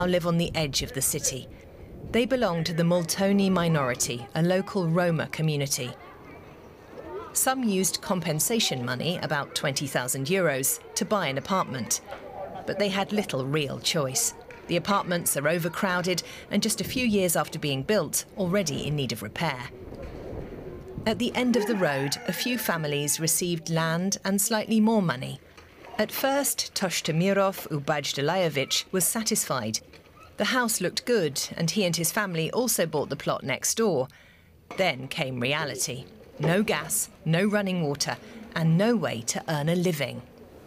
live on the edge of the city. They belong to the Multoni minority, a local Roma community. Some used compensation money, about 20,000 euros, to buy an apartment. But they had little real choice. The apartments are overcrowded and just a few years after being built, already in need of repair. At the end of the road, a few families received land and slightly more money. At first, Toshtamirov Ubajdalayevich was satisfied. The house looked good, and he and his family also bought the plot next door. Then came reality. No gas, no running water, and no way to earn a living.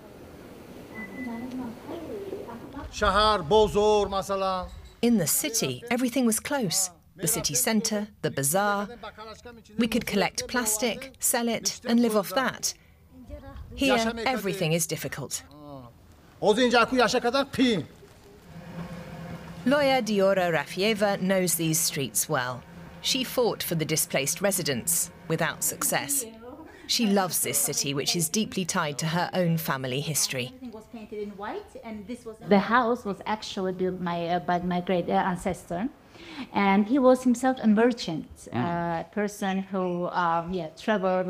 In the city, everything was close. The city centre, the bazaar. We could collect plastic, sell it, and live off that. Here, everything is difficult. Lawyer Diora Rafieva knows these streets well. She fought for the displaced residents, without success. She loves this city, which is deeply tied to her own family history. The house was actually built by my great ancestor, and he was himself a merchant, person who traveled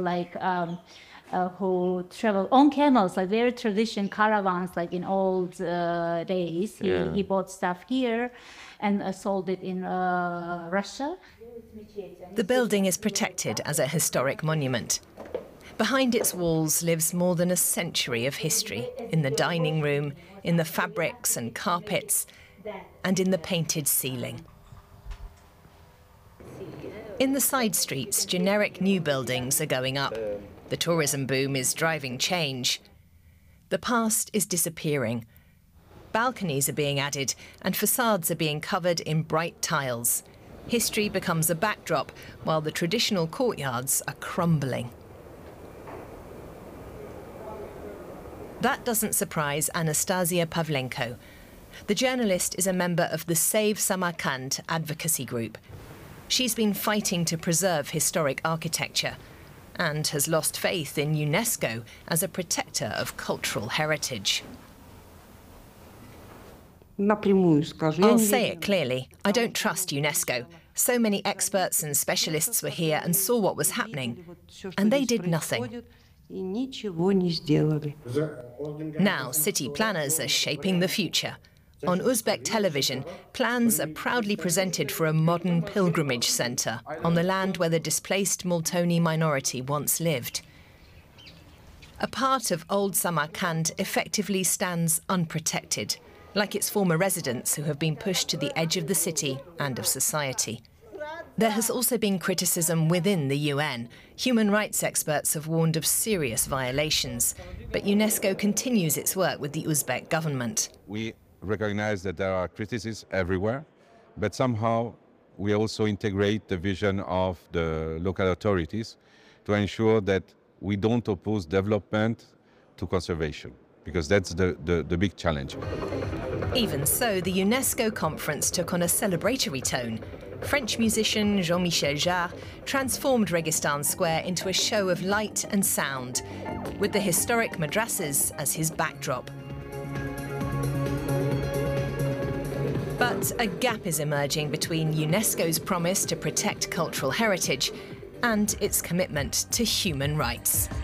who traveled on camels, like very traditional caravans, like in old days. He bought stuff here and sold it in Russia. The building is protected as a historic monument. Behind its walls lives more than a century of history, in the dining room, in the fabrics and carpets, and in the painted ceiling. In the side streets, generic new buildings are going up. The tourism boom is driving change. The past is disappearing. Balconies are being added, and facades are being covered in bright tiles. History becomes a backdrop, while the traditional courtyards are crumbling. That doesn't surprise Anastasia Pavlenko. The journalist is a member of the Save Samarkand advocacy group. She's been fighting to preserve historic architecture and has lost faith in UNESCO as a protector of cultural heritage. I'll say it clearly. I don't trust UNESCO. So many experts and specialists were here and saw what was happening, and they did nothing. Now, city planners are shaping the future. On Uzbek television, plans are proudly presented for a modern pilgrimage centre on the land where the displaced Multoni minority once lived. A part of old Samarkand effectively stands unprotected, like its former residents who have been pushed to the edge of the city and of society. There has also been criticism within the UN. Human rights experts have warned of serious violations, but UNESCO continues its work with the Uzbek government. We recognize that there are criticisms everywhere, but somehow we also integrate the vision of the local authorities to ensure that we don't oppose development to conservation, because that's the big challenge. Even so, the UNESCO conference took on a celebratory tone. French musician Jean-Michel Jarre transformed Registan Square into a show of light and sound, with the historic madrasas as his backdrop. But a gap is emerging between UNESCO's promise to protect cultural heritage and its commitment to human rights.